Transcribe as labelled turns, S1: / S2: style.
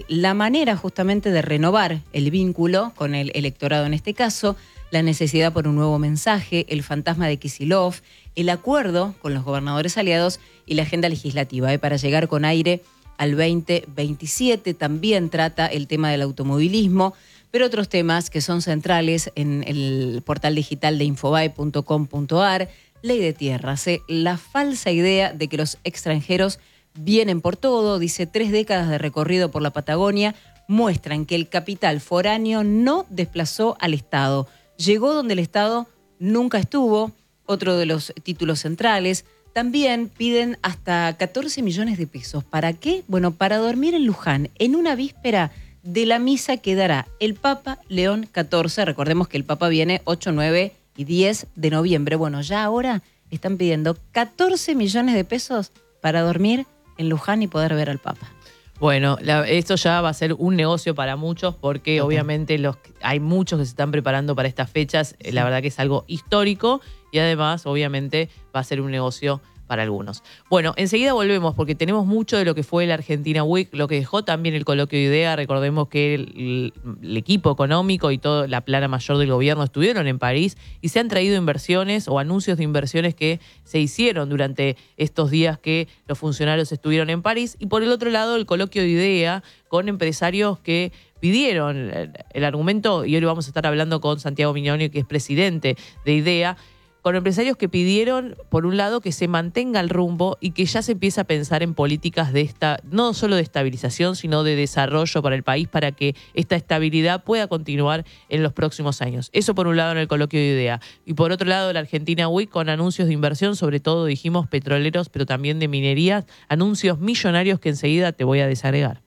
S1: la manera justamente de renovar el vínculo con el electorado en este caso, la necesidad por un nuevo mensaje, el fantasma de Kicillof, el acuerdo con los gobernadores aliados y la agenda legislativa para llegar con aire al 2027. También trata el tema del automovilismo, pero otros temas que son centrales en el portal digital de infobae.com.ar, ley de tierras, la falsa idea de que los extranjeros vienen por todo, dice 3 décadas de recorrido por la Patagonia, muestran que el capital foráneo no desplazó al Estado, llegó donde el Estado nunca estuvo, otro de los títulos centrales. También piden hasta 14 millones de pesos. ¿Para qué? Bueno, para dormir en Luján, en una víspera de la misa que dará el Papa León XIV. Recordemos que el Papa viene 8, 9 y 10 de noviembre. Bueno, ya ahora están pidiendo 14 millones de pesos para dormir en Luján y poder ver al Papa.
S2: Bueno, esto ya va a ser un negocio para muchos porque obviamente hay muchos que se están preparando para estas fechas. Sí. La verdad que es algo histórico y además obviamente va a ser un negocio para algunos. Bueno, enseguida volvemos porque tenemos mucho de lo que fue la Argentina Week, lo que dejó también el coloquio de IDEA. Recordemos que el equipo económico y toda la plana mayor del gobierno estuvieron en París y se han traído inversiones o anuncios de inversiones que se hicieron durante estos días que los funcionarios estuvieron en París. Y por el otro lado, el coloquio de IDEA con empresarios que pidieron el argumento, y hoy vamos a estar hablando con Santiago Mignoni, que es presidente de IDEA, con empresarios que pidieron, por un lado, que se mantenga el rumbo y que ya se empiece a pensar en políticas no solo de estabilización, sino de desarrollo para el país, para que esta estabilidad pueda continuar en los próximos años. Eso por un lado en el coloquio de IDEA. Y por otro lado, la Argentina Week con anuncios de inversión, sobre todo, dijimos, petroleros, pero también de minería, anuncios millonarios que enseguida te voy a desagregar.